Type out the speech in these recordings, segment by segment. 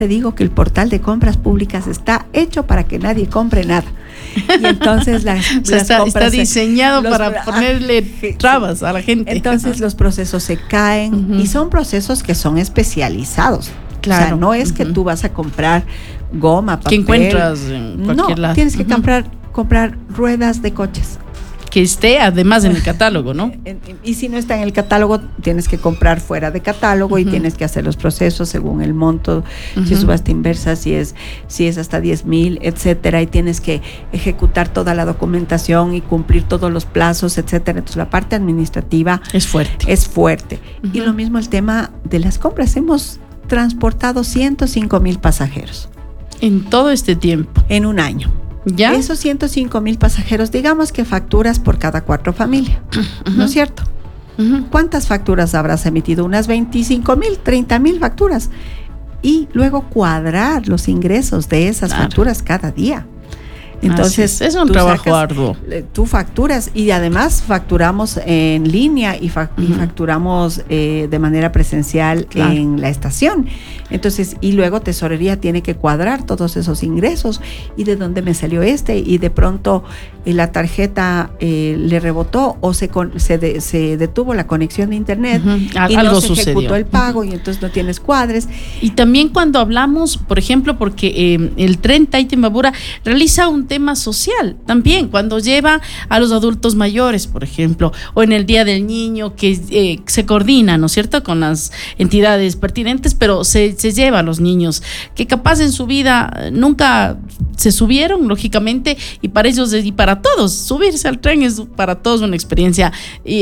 te digo que el portal de compras públicas está hecho para que nadie compre nada. Y entonces está diseñado para ponerle trabas a la gente. Entonces los procesos se caen y son procesos que son especializados. Claro. O sea, no es que tú vas a comprar goma, papel. Que encuentras en cualquier lado. Tienes que comprar ruedas de coches. Que esté además en el catálogo, ¿no? Y si no está en el catálogo, tienes que comprar fuera de catálogo y tienes que hacer los procesos según el monto, si es subasta inversa, si es hasta 10,000, etcétera, y tienes que ejecutar toda la documentación y cumplir todos los plazos, etcétera. Entonces la parte administrativa es fuerte. Y lo mismo el tema de las compras. Hemos transportado 105,000 pasajeros. En todo este tiempo. En un año. ¿Ya? Esos 105,000 pasajeros, digamos que facturas por cada 4 familias, ¿no es cierto? ¿Cuántas facturas habrás emitido? Unas 25,000, 30,000 facturas. Y luego cuadrar los ingresos de esas facturas cada día. Entonces, es un trabajo arduo. Tú facturas y además facturamos en línea y facturamos de manera presencial en la estación. Entonces, y luego tesorería tiene que cuadrar todos esos ingresos y de dónde me salió y de pronto la tarjeta le rebotó o se detuvo la conexión de internet y algo no se ejecutó sucedió. el pago y entonces no tienes cuadres. Y también cuando hablamos, por ejemplo, porque el tren Taita Imbabura realiza un tema social también, cuando lleva a los adultos mayores, por ejemplo, o en el Día del Niño, que se coordina, ¿no es cierto?, con las entidades pertinentes, pero se lleva a los niños que capaz en su vida nunca se subieron, lógicamente, y para ellos y para todos, subirse al tren es para todos una experiencia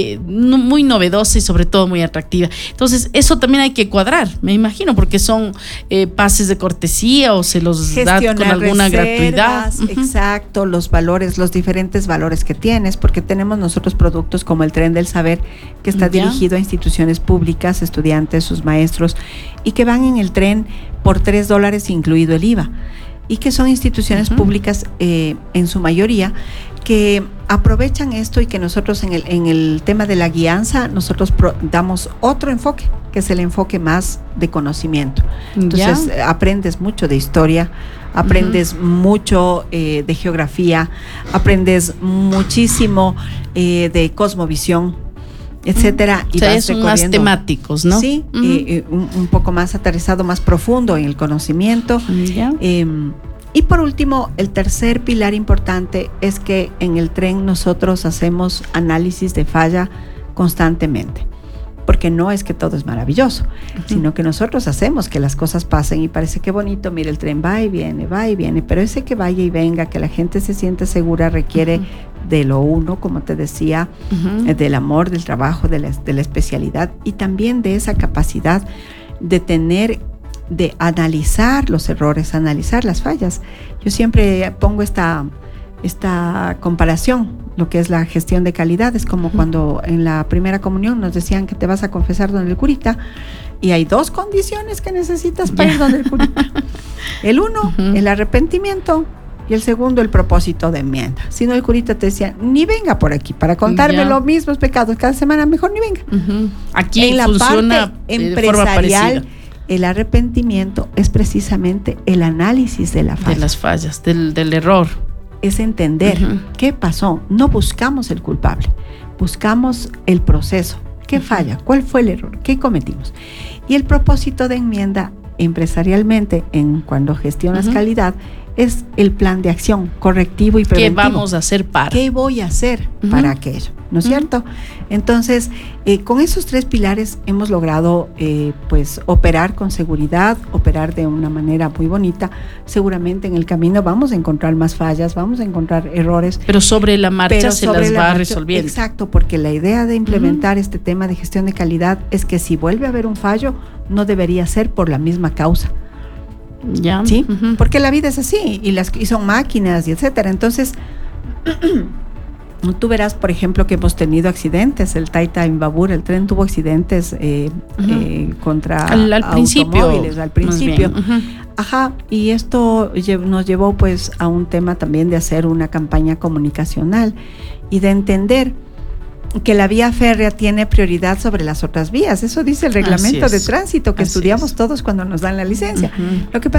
muy novedosa y sobre todo muy atractiva. Entonces, eso también hay que cuadrar, me imagino, porque son pases de cortesía o se los da con alguna gratuidad. Exacto, los valores, los diferentes valores que tienes, porque tenemos nosotros productos como el Tren del Saber, que está dirigido a instituciones públicas, estudiantes, sus maestros, y que van en el tren por $3 incluido el IVA, y que son instituciones públicas en su mayoría que aprovechan esto y que nosotros en el tema de la guianza nosotros damos otro enfoque, que es el enfoque más de conocimiento. Entonces aprendes mucho de historia, aprendes mucho de geografía, aprendes muchísimo de cosmovisión, etcétera. Y son más temáticos, ¿no? Sí, un poco más aterrizado, más profundo en el conocimiento. Y por último, el tercer pilar importante es que en el tren nosotros hacemos análisis de falla constantemente, porque no es que todo es maravilloso, sino que nosotros hacemos que las cosas pasen y parece que bonito, mira, el tren va y viene, pero ese que vaya y venga, que la gente se siente segura, requiere de lo uno, como te decía, del amor, del trabajo, de la especialidad y también de esa capacidad de analizar los errores, analizar las fallas. Yo siempre pongo esta comparación, lo que es la gestión de calidad. Es como cuando en la primera comunión nos decían que te vas a confesar donde el curita y hay 2 condiciones que necesitas para ir donde el curita. El uno, el arrepentimiento, y el segundo, el propósito de enmienda. Si no, el curita te decía, ni venga por aquí para contarme los mismos pecados cada semana, mejor ni venga. Aquí en la funciona parte empresarial, el arrepentimiento es precisamente el análisis de la falla. De las fallas, del error. Es entender qué pasó. No buscamos el culpable, buscamos el proceso. ¿Qué falla? ¿Cuál fue el error? ¿Qué cometimos? Y el propósito de enmienda empresarialmente, cuando gestionas calidad, es el plan de acción correctivo y preventivo. ¿Qué vamos a hacer para? ¿Qué voy a hacer para aquello? ¿No es cierto? Entonces, con esos 3 pilares hemos logrado pues operar con seguridad, operar de una manera muy bonita. Seguramente en el camino vamos a encontrar más fallas, vamos a encontrar errores. Pero sobre la marcha se las va resolviendo. Exacto, porque la idea de implementar este tema de gestión de calidad es que si vuelve a haber un fallo, no debería ser por la misma causa. Ya. ¿Sí? Porque la vida es así y son máquinas y etcétera. Entonces, tú verás, por ejemplo, que hemos tenido accidentes. El Taita Imbabura, el tren tuvo accidentes contra automóviles al principio. Y esto nos llevó pues a un tema también de hacer una campaña comunicacional y de entender que la vía férrea tiene prioridad sobre las otras vías. Eso dice el reglamento de tránsito que estudiamos todos cuando nos dan la licencia. Lo que pasa